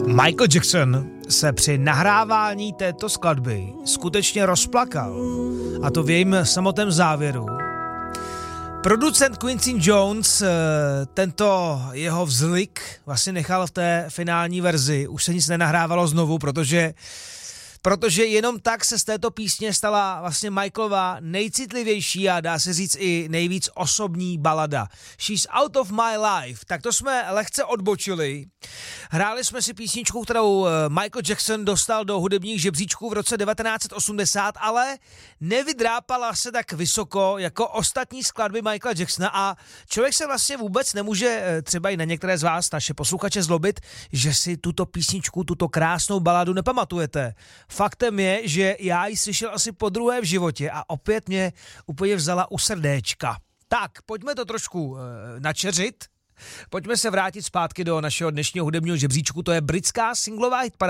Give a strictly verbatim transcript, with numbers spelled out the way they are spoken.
Michael Jackson se při nahrávání této skladby skutečně rozplakal. A to v jejím samotném závěru. Producent Quincy Jones tento jeho vzlik vlastně nechal v té finální verzi. Už se nic nenahrávalo znovu, protože protože jenom tak se z této písně stala vlastně Michaelova nejcitlivější a dá se říct i nejvíc osobní balada. She's Out of My Life. Tak to jsme lehce odbočili. Hráli jsme si písničku, kterou Michael Jackson dostal do hudebních žebříčků v roce devatenáct osmdesát, ale nevydrápala se tak vysoko jako ostatní skladby Michaela Jacksona a člověk se vlastně vůbec nemůže třeba i na některé z vás, naše posluchače, zlobit, že si tuto písničku, tuto krásnou baladu nepamatujete. Faktem je, že já ji slyšel asi po druhé v životě a opět mě úplně vzala u srdéčka. Tak, pojďme to trošku e, načeřit. Pojďme se vrátit zpátky do našeho dnešního hudebního žebříčku. To je britská singlová hitparáda.